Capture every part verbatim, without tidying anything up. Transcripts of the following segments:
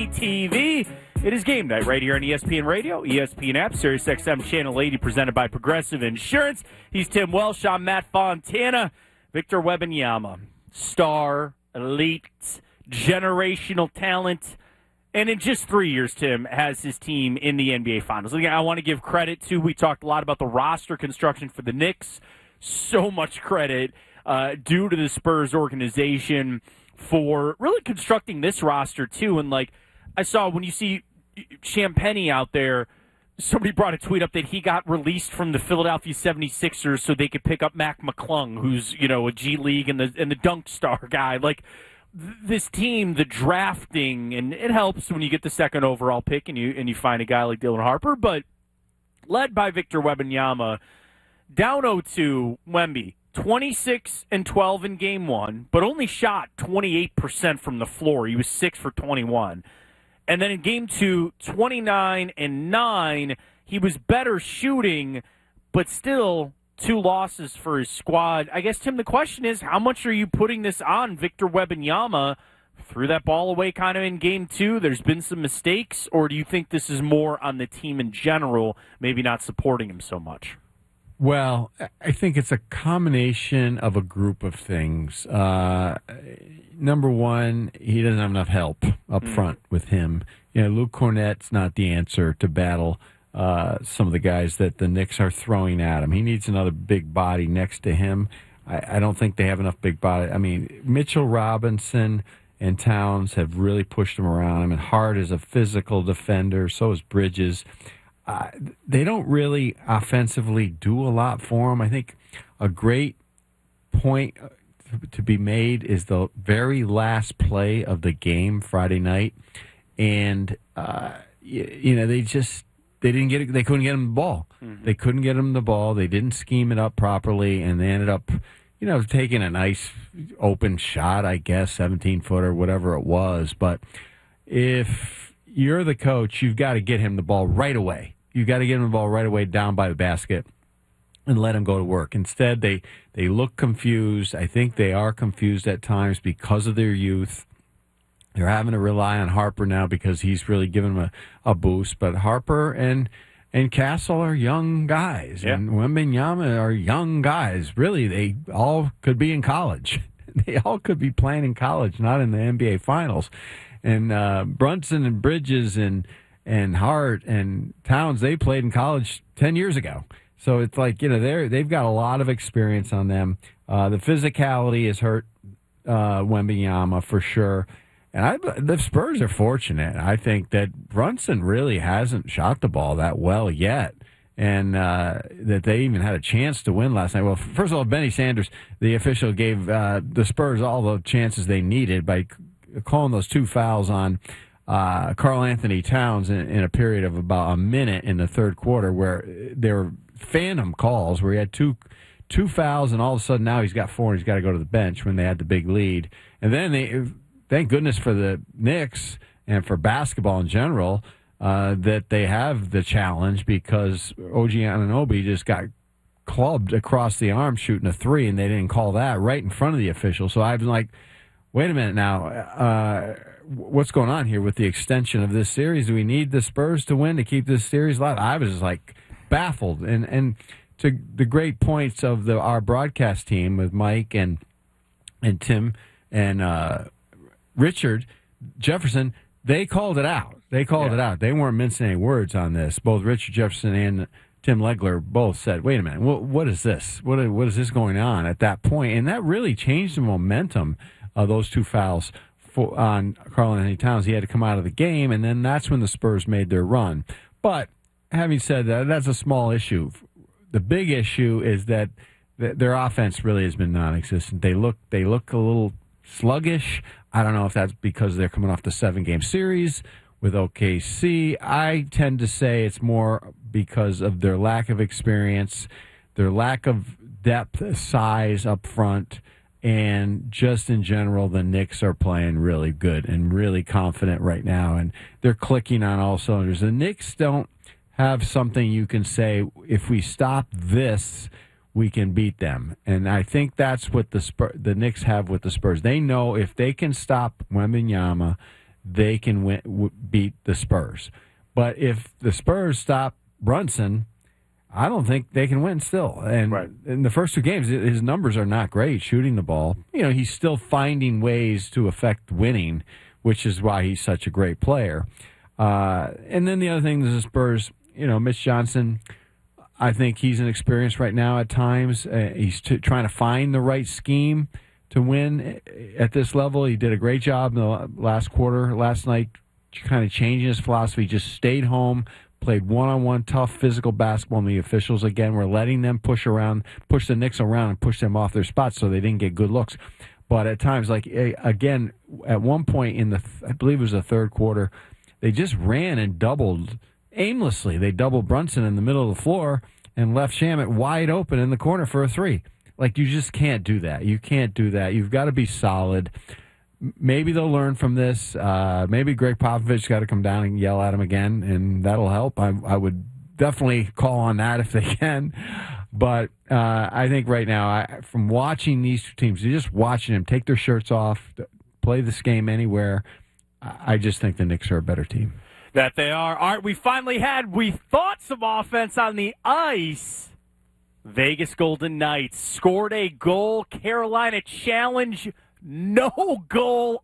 pay T V. It is game night right here on E S P N Radio, E S P N app, Sirius X M Channel eighty, presented by Progressive Insurance. He's Tim Welsh. I'm Matt Fontana. Victor Wembanyama, star, elite, generational talent. And in just three years, Tim has his team in the N B A Finals. Again, I want to give credit to, we talked a lot about the roster construction for the Knicks. So much credit uh, due to the Spurs organization for really constructing this roster, too. And, like, I saw when you see Champagnie out there, somebody brought a tweet up that he got released from the Philadelphia seventy-sixers so they could pick up Mac McClung, who's, you know, a G League and the and the dunk star guy. Like, th- this team, the drafting, and it helps when you get the second overall pick and you and you find a guy like Dylan Harper, but led by Victor Wembanyama, down oh two, Wemby, twenty-six and twelve in game one, but only shot twenty-eight percent from the floor. He was six for twenty-one. And then in game two, twenty-nine and nine, he was better shooting, but still two losses for his squad. I guess, Tim, the question is, how much are you putting this on Victor Wembanyama? Threw that ball away kind of in game two. There's been some mistakes, or do you think this is more on the team in general, maybe not supporting him so much? Well, I think it's a combination of a group of things. Uh, number one, he doesn't have enough help up mm. front with him. You know, Luke Cornett's not the answer to battle uh, some of the guys that the Knicks are throwing at him. He needs another big body next to him. I, I don't think they have enough big body. I mean, Mitchell Robinson and Towns have really pushed him around. I mean, Hart is a physical defender. So is Bridges. Uh, they don't really offensively do a lot for him. I think a great point to be made is the very last play of the game Friday night, and uh, you, you know they just they didn't get it, they couldn't get him the ball. Mm-hmm. They couldn't get him the ball. They didn't scheme it up properly, and they ended up you know taking a nice open shot, I guess, seventeen footer, whatever it was. But if you're the coach, you've got to get him the ball right away. You've got to get him the ball right away down by the basket and let him go to work. Instead, they, they look confused. I think they are confused at times because of their youth. They're having to rely on Harper now because he's really given them a, a boost. But Harper and and Castle are young guys. Yeah. And Wembanyama are young guys. Really, they all could be in college. They all could be playing in college, not in the N B A Finals. And uh, Brunson and Bridges and and Hart and Towns, they played in college ten years ago. So it's like, you know, they're, they've got a lot of experience on them. Uh, the physicality has hurt uh, Wembanyama for sure. And I, the Spurs are fortunate. I think that Brunson really hasn't shot the ball that well yet. And uh, that they even had a chance to win last night. Well, first of all, Benny Sanders, the official, gave uh, the Spurs all the chances they needed by calling those two fouls on Uh, Karl Anthony Towns in, in a period of about a minute in the third quarter, where there were phantom calls where he had two two fouls, and all of a sudden now he's got four and he's got to go to the bench when they had the big lead. And then they, thank goodness for the Knicks and for basketball in general, uh, that they have the challenge, because O G Anunoby just got clubbed across the arm shooting a three, and they didn't call that right in front of the official. So I was like, wait a minute now. Uh, what's going on here with the extension of this series? Do we need the Spurs to win to keep this series alive? I was just like baffled. And and to the great points of the our broadcast team with Mike and and Tim and uh, Richard Jefferson, they called it out. They called yeah. it out. They weren't mincing any words on this. Both Richard Jefferson and Tim Legler both said, wait a minute, what, what is this? What, what is this going on at that point? And that really changed the momentum of those two fouls on Karl Anthony Towns. He had to come out of the game, and then that's when the Spurs made their run. But having said that, that's a small issue. The big issue is that th- their offense really has been non-existent. They look they look a little sluggish. I don't know if that's because they're coming off the seven-game series with O K C. I tend to say it's more because of their lack of experience, their lack of depth, size up front, and just in general, the Knicks are playing really good and really confident right now, and they're clicking on all cylinders. The Knicks don't have something you can say, if we stop this, we can beat them. And I think that's what the Spurs, the Knicks have with the Spurs. They know if they can stop Wembanyama, they can win, w- beat the Spurs. But if the Spurs stop Brunson, I don't think they can win still. And right. in the first two games, his numbers are not great shooting the ball. You know, he's still finding ways to affect winning, which is why he's such a great player. Uh, and then the other thing is the Spurs, you know, Mitch Johnson, I think he's inexperienced right now at times. Uh, he's t- trying to find the right scheme to win at this level. He did a great job in the last quarter, last night, kind of changing his philosophy, just stayed home, played one-on-one tough physical basketball, and the officials, again, were letting them push around, push the Knicks around and push them off their spots so they didn't get good looks. But at times, like, again, at one point in the, I believe it was the third quarter, they just ran and doubled aimlessly. They doubled Brunson in the middle of the floor and left Shamet wide open in the corner for a three. Like, you just can't do that. You can't do that. You've got to be solid. Maybe they'll learn from this. Uh, maybe Greg Popovich got to come down and yell at him again, and that'll help. I, I would definitely call on that if they can. But uh, I think right now, I, from watching these two teams, you're just watching them take their shirts off, play this game anywhere, I just think the Knicks are a better team. That they are. All right, we finally had, we thought, some offense on the ice. Vegas Golden Knights scored a goal. Carolina challenge, no goal,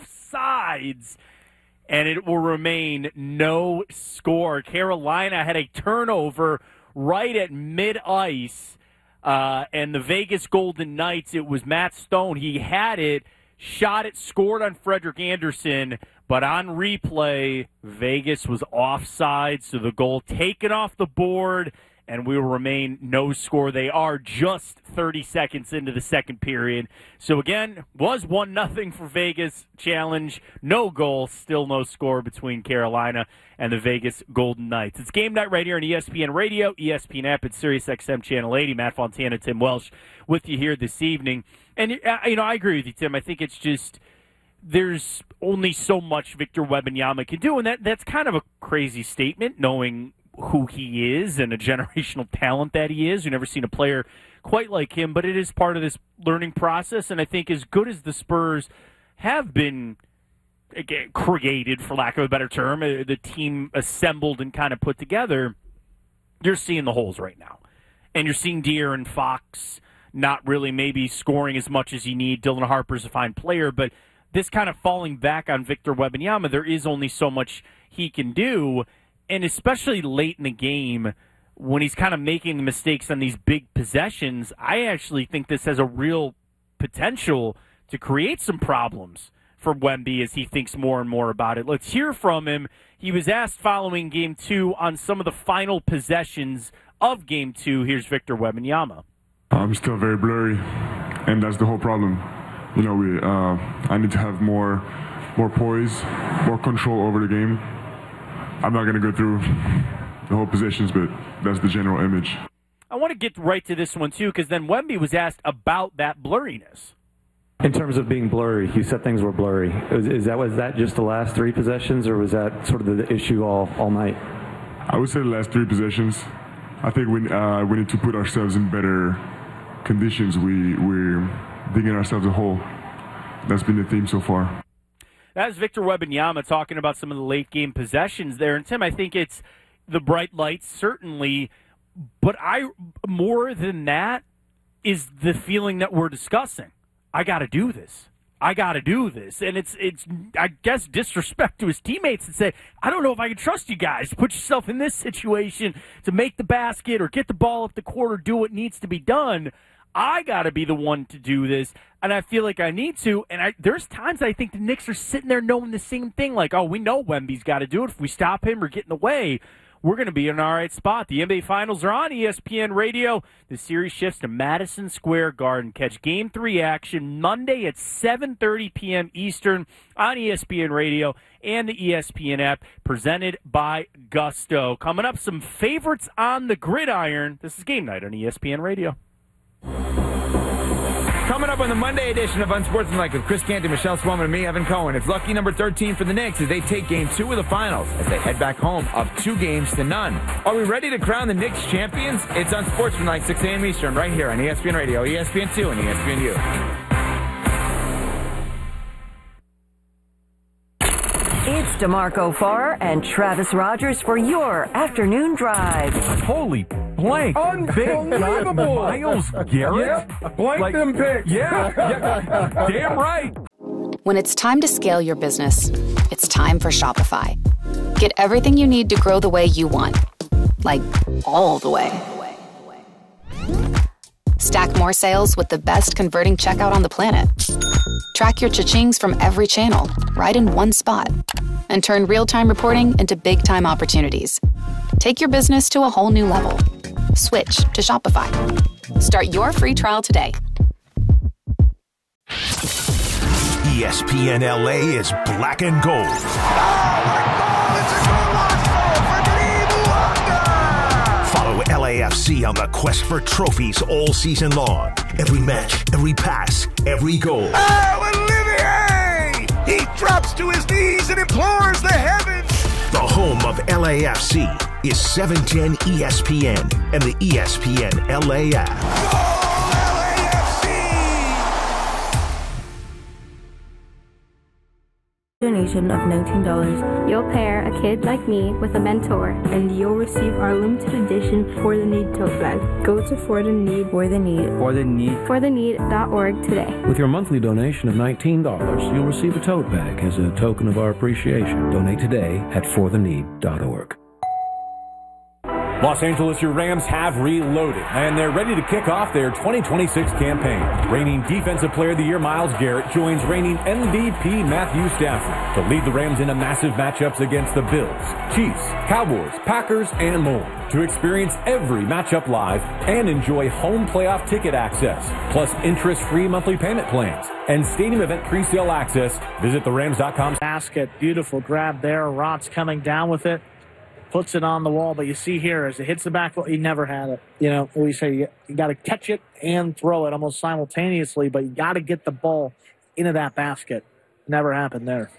offsides. And it will remain no score. Carolina had a turnover right at mid-ice. Uh, and the Vegas Golden Knights, it was Matt Stone. He had it, shot it, scored on Frederick Anderson. But on replay, Vegas was offside, so the goal taken off the board, and we will remain no score. They are just thirty seconds into the second period. So again, was one nothing for Vegas challenge. No goal, still no score between Carolina and the Vegas Golden Knights. It's game night right here on E S P N Radio, E S P N app, and Sirius X M Channel eighty. Matt Fontana, Tim Welsh with you here this evening. And, you know, I agree with you, Tim. I think it's just there's only so much Victor Wembanyama can do, and that that's kind of a crazy statement, knowing who he is and a generational talent that he is. You've never seen a player quite like him, but it is part of this learning process, and I think as good as the Spurs have been again, created, for lack of a better term, the team assembled and kind of put together, you're seeing the holes right now. And you're seeing De'Aaron Fox not really maybe scoring as much as you need. Dylan Harper's a fine player, but this kind of falling back on Victor Wembanyama, there is only so much he can do, and especially late in the game when he's kind of making the mistakes on these big possessions, I actually think this has a real potential to create some problems for Wemby as he thinks more and more about it. Let's hear from him. He was asked following Game two on some of the final possessions of Game two. Here's Victor Wembanyama. I'm still very blurry, and that's the whole problem. You know, we. Uh, I need to have more, more poise, more control over the game. I'm not going to go through the whole positions, but that's the general image. I want to get right to this one, too, because then Wemby was asked about that blurriness. In terms of being blurry, you said things were blurry. Is, is that was that just the last three possessions, or was that sort of the issue all, all night? I would say the last three possessions. I think we uh, we need to put ourselves in better conditions. We we're digging ourselves a hole. That's been the theme so far. That's Victor Wembanyama talking about some of the late-game possessions there. And, Tim, I think it's the bright lights, certainly. But I more than that is the feeling that we're discussing. I got to do this. I got to do this. And it's, it's I guess, disrespect to his teammates and say, I don't know if I can trust you guys to put yourself in this situation to make the basket or get the ball up the court or do what needs to be done. I got to be the one to do this, and I feel like I need to. And I, there's times I think the Knicks are sitting there knowing the same thing, like, oh, we know Wemby's got to do it. If we stop him or get in the way, we're going to be in an all right spot. The N B A Finals are on E S P N Radio. The series shifts to Madison Square Garden. Catch Game three action Monday at seven thirty p.m. Eastern on E S P N Radio and the E S P N app, presented by Gusto. Coming up, some favorites on the gridiron. This is Game Night on E S P N Radio. Coming up on the Monday edition of Unsportsmanlike with Chris Canty, Michelle Swellman, and me, Evan Cohen. It's lucky number thirteen for the Knicks as they take Game two of the Finals as they head back home up two games to none. Are we ready to crown the Knicks champions? It's Unsportsmanlike, six a.m. Eastern, right here on E S P N Radio, E S P N two, and E S P N U. DeMarco Farr and Travis Rogers for your afternoon drive. Holy blank. Unbelievable. Miles Garrett? Yeah, blank like, them picks. Yeah, yeah, damn right. When it's time to scale your business, it's time for Shopify. Get everything you need to grow the way you want. Like, all the way. Stack more sales with the best converting checkout on the planet. Track your cha-chings from every channel, right in one spot. And turn real-time reporting into big-time opportunities. Take your business to a whole new level. Switch to Shopify. Start your free trial today. E S P N L A is black and gold. Oh, my God, it's a goal line goal for Dean Luanga! Follow L A F C on the quest for trophies all season long. Every match, every pass, every goal. Oh, Olivier! He drops to his knees and implores the heavens. The home of L A F C is seven ten E S P N and the E S P N L A app. Goal, L A F C! Donation of nineteen dollars. You'll pair a kid like me with a mentor, and you'll receive our limited edition For the Need tote bag. Go to For the Need, For the Need, For the Need, for the need dot org today. With your monthly donation of nineteen dollars, you'll receive a tote bag as a token of our appreciation. Donate today at for the need dot org. Los Angeles, your Rams have reloaded, and they're ready to kick off their twenty twenty-six campaign. Reigning Defensive Player of the Year Myles Garrett joins reigning M V P Matthew Stafford to lead the Rams into massive matchups against the Bills, Chiefs, Cowboys, Packers, and more. To experience every matchup live and enjoy home playoff ticket access, plus interest-free monthly payment plans and stadium event pre-sale access, visit the rams dot com. Basket, beautiful grab there. Rotz coming down with it. Puts it on the wall, but you see here as it hits the back, he never had it. You know, we say you, you got to catch it and throw it almost simultaneously, but you got to get the ball into that basket. Never happened there.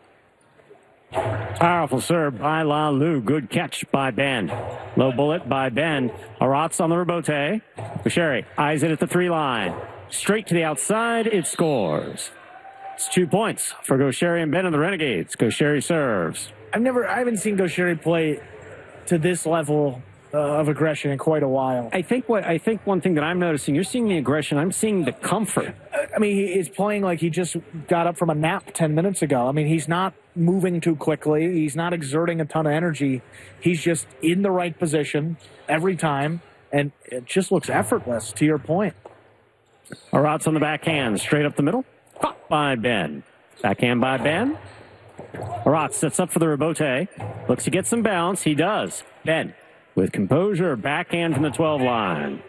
Powerful serve by Lalu. Good catch by Ben. Low bullet by Ben. Aratz on the rebote. Busheri eyes it at the three line. Straight to the outside. It scores. It's two points for Gaucheri and Ben and the Renegades. Gaucheri serves. I've never, I haven't seen Gaucheri play to this level uh, of aggression in quite a while. I think what I think one thing that I'm noticing, you're seeing the aggression. I'm seeing the comfort. I mean, he is playing like he just got up from a nap ten minutes ago. I mean, he's not moving too quickly. He's not exerting a ton of energy. He's just in the right position every time, and it just looks effortless. To your point. Aratz on the backhand, straight up the middle. Caught by Ben. Backhand by Ben. Aratz sets up for the rebote. Looks to get some bounce. He does. Ben, with composure, backhand from the twelve line.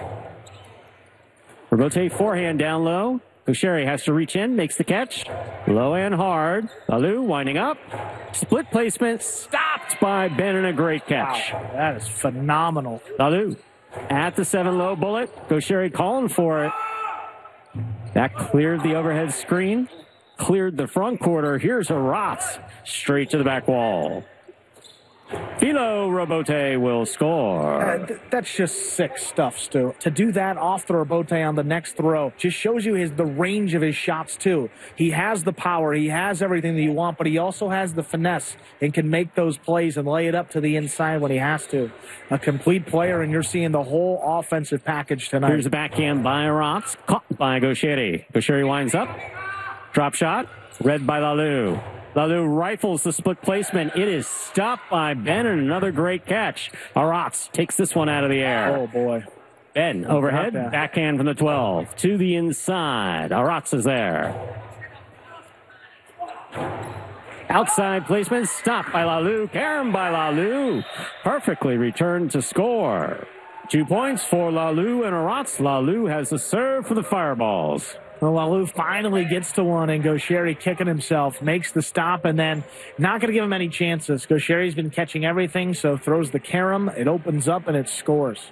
Rebote forehand down low. Gaucheri has to reach in, makes the catch. Low and hard. Lalu winding up. Split placement. Stopped by Ben and a great catch. Wow, that is phenomenal. Lalu at the seven low bullet. Gaucheri calling for it. That cleared the overhead screen. Cleared the front quarter. Here's Aratz straight to the back wall. Philo Robote will score. Uh, th- that's just sick stuff, Stu. To do that off the Robote on the next throw just shows you his the range of his shots, too. He has the power. He has everything that you want, but he also has the finesse and can make those plays and lay it up to the inside when he has to. A complete player, and you're seeing the whole offensive package tonight. Here's the backhand by Aratz. Caught by Gaucheri. Gaucheri winds up. Drop shot. Read by Lalu. Lalu rifles the split placement. It is stopped by Ben and another great catch. Aratz takes this one out of the air. Oh, boy. Ben overhead. Backhand from the twelve. To the inside. Aratz is there. Outside placement. Stopped by Lalu. Carom by Lalu. Perfectly returned to score. Two points for Lalu and Aratz. Lalu has the serve for the Fireballs. Well, Lalu finally gets to one, and Gaucheri kicking himself, makes the stop, and then not going to give him any chances. Gaucheri's been catching everything, so throws the carom. It opens up, and it scores.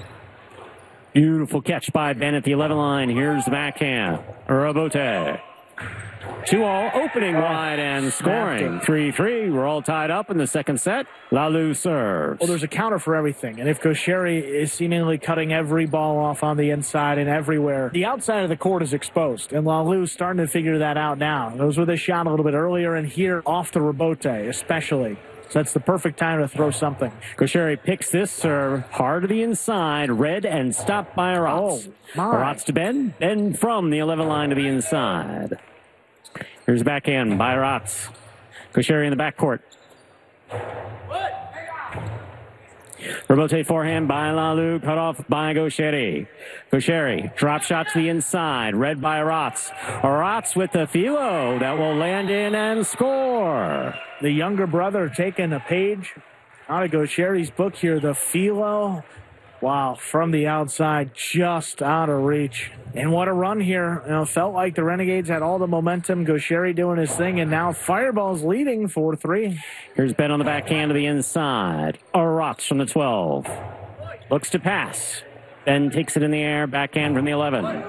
Beautiful catch by Ben at the eleven line. Here's the backhand. Robote. Two all, opening wide and scoring. three three. We're all tied up in the second set. Lalou serves. Well, there's a counter for everything. And if Gaucheri is seemingly cutting every ball off on the inside and everywhere, the outside of the court is exposed. And Lalou's starting to figure that out now. Those were the shot a little bit earlier, and here off the rebote especially. So that's the perfect time to throw something. Gaucheri picks this serve hard to the inside, read and stopped by Aratz. Oh, Aratz to Ben. Ben from the eleven line to the inside. Here's the backhand by Aratz. Gaucheri in the backcourt. Rebote forehand by Lalou, cut off by Gaucheri. Gaucheri, drop shot to the inside, read by Aratz. Aratz with the philo that will land in and score. The younger brother taking a page out of Gaucheri's book here. The philo, wow, from the outside, just out of reach. And what a run here. You know, felt like the Renegades had all the momentum. Gaucheri doing his thing, and now Fireball's leading four three. Here's Ben on the backhand to the inside. Aratz from the twelve. Looks to pass. Ben takes it in the air, backhand from the eleven.